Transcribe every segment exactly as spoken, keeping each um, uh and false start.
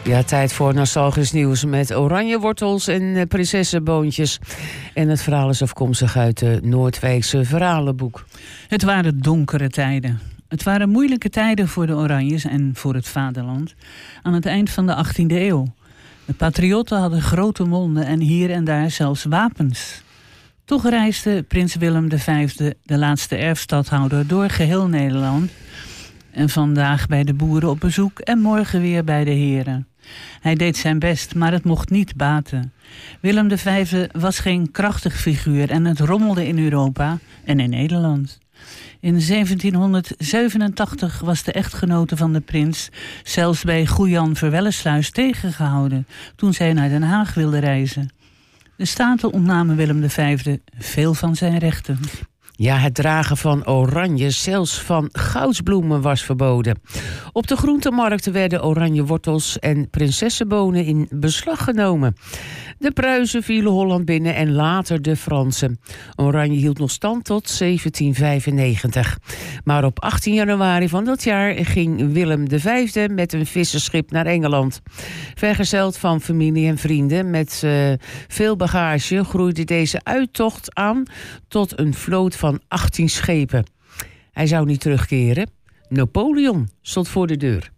Ja, tijd voor nostalgisch nieuws met oranje wortels en prinsessenboontjes. En het verhaal is afkomstig uit het Noordwijkse verhalenboek. Het waren donkere tijden. Het waren moeilijke tijden voor de Oranjes en voor het vaderland aan het eind van de achttiende eeuw. De patriotten hadden grote monden en hier en daar zelfs wapens. Toch reisde prins Willem de Vijfde, de laatste erfstadhouder, door geheel Nederland. En vandaag bij de boeren op bezoek en morgen weer bij de heren. Hij deed zijn best, maar het mocht niet baten. Willem de Vijfde was geen krachtig figuur en het rommelde in Europa en in Nederland. In zeventienhonderdzevenentachtig was de echtgenote van de prins zelfs bij Goejan Verwellesluis tegengehouden toen zij naar Den Haag wilde reizen. De Staten ontnamen Willem de Vijfde veel van zijn rechten. Ja, het dragen van oranje, zelfs van goudsbloemen, was verboden. Op de groentemarkten werden oranje wortels en prinsessenbonen in beslag genomen. De Pruisen vielen Holland binnen en later de Fransen. Oranje hield nog stand tot zeventien vijfennegentig. Maar op achttien januari van dat jaar ging Willem de Vijfde met een visserschip naar Engeland. Vergezeld van familie en vrienden met uh, veel bagage groeide deze uittocht aan tot een vloot van van achttien schepen. Hij zou niet terugkeren. Napoleon stond voor de deur.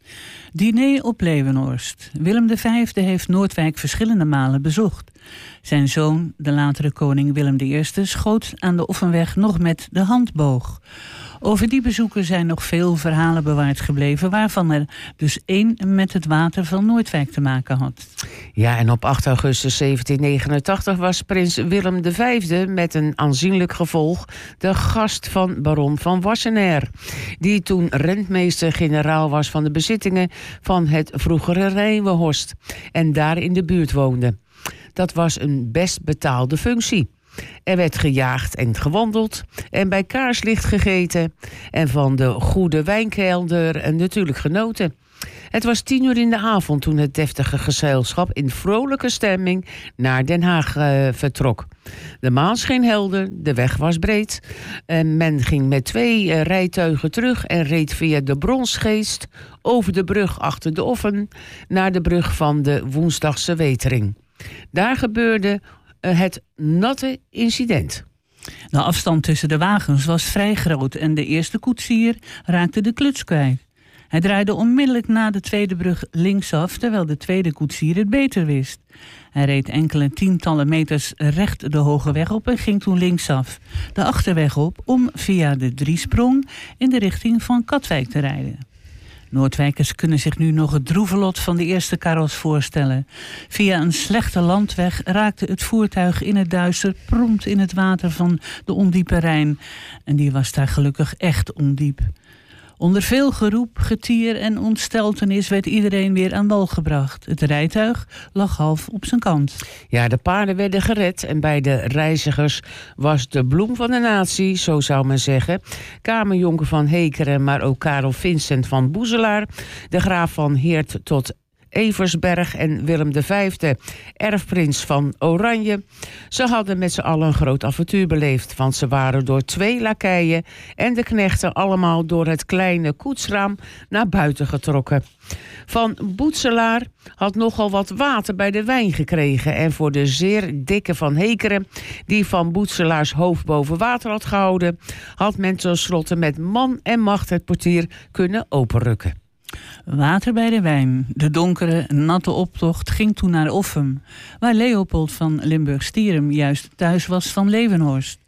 Diner op Leeuwenhorst. Willem de Vijfde heeft Noordwijk verschillende malen bezocht. Zijn zoon, de latere koning Willem de Eerste, schoot aan de Offenweg nog met de handboog. Over die bezoeken zijn nog veel verhalen bewaard gebleven, waarvan er dus één met het water van Noordwijk te maken had. Ja, en op acht augustus zeventien negenentachtig was prins Willem de Vijfde met een aanzienlijk gevolg de gast van baron van Wassenaer, die toen rentmeester-generaal was van de bezittingen van het vroegere Rijnwehorst en daar in de buurt woonde. Dat was een best betaalde functie. Er werd gejaagd en gewandeld en bij kaarslicht gegeten en van de goede wijnkelder en natuurlijk genoten. Het was tien uur in de avond toen het deftige gezelschap in vrolijke stemming naar Den Haag uh, vertrok. De maan scheen helder, de weg was breed en men ging met twee uh, rijtuigen terug en reed via de Bronsgeest over de brug achter de Offen naar de brug van de Woensdagse Wetering. Daar gebeurde het natte incident. De afstand tussen de wagens was vrij groot en de eerste koetsier raakte de kluts kwijt. Hij draaide onmiddellijk na de tweede brug linksaf, terwijl de tweede koetsier het beter wist. Hij reed enkele tientallen meters recht de hoge weg op en ging toen linksaf de achterweg op om via de Driesprong in de richting van Katwijk te rijden. Noordwijkers kunnen zich nu nog het droeve lot van de eerste karos voorstellen. Via een slechte landweg raakte het voertuig in het duister prompt in het water van de ondiepe Rijn. En die was daar gelukkig echt ondiep. Onder veel geroep, getier en ontsteltenis werd iedereen weer aan wal gebracht. Het rijtuig lag half op zijn kant. Ja, de paarden werden gered en bij de reizigers was de bloem van de natie, zo zou men zeggen, kamerjonker van Hekeren, maar ook Karel Vincent van Boezelaar, de graaf van Heert tot Eversberg en Willem de Vijfde, erfprins van Oranje. Ze hadden met z'n allen een groot avontuur beleefd, want ze waren door twee lakeien en de knechten allemaal door het kleine koetsraam naar buiten getrokken. Van Boetselaar had nogal wat water bij de wijn gekregen en voor de zeer dikke van Hekeren, die van Boetselaars hoofd boven water had gehouden, had men tenslotte met man en macht het portier kunnen openrukken. Water bij de wijn. De donkere, natte optocht ging toen naar Offum, waar Leopold van Limburg-Stierum juist thuis was van Leeuwenhorst.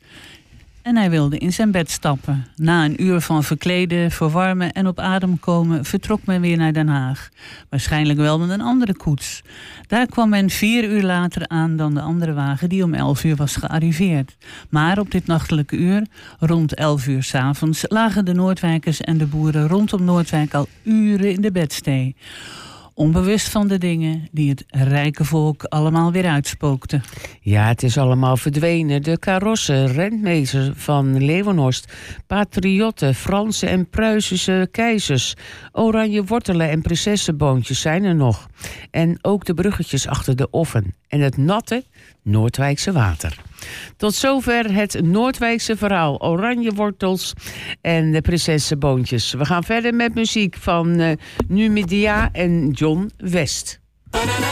En hij wilde in zijn bed stappen. Na een uur van verkleden, verwarmen en op adem komen vertrok men weer naar Den Haag. Waarschijnlijk wel met een andere koets. Daar kwam men vier uur later aan dan de andere wagen die om elf uur was gearriveerd. Maar op dit nachtelijke uur, rond elf uur 's avonds, lagen de Noordwijkers en de boeren rondom Noordwijk al uren in de bedstee. Onbewust van de dingen die het rijke volk allemaal weer uitspookten. Ja, het is allemaal verdwenen. De karossen, rentmeesters van Leeuwenhorst, patriotten, Franse en Pruisische keizers, oranje wortelen en prinsessenboontjes zijn er nog. En ook de bruggetjes achter de Offen en het natte Noordwijkse water. Tot zover het Noordwijkse verhaal. Oranje wortels en de prinsessenboontjes. We gaan verder met muziek van uh, Numidia en John West.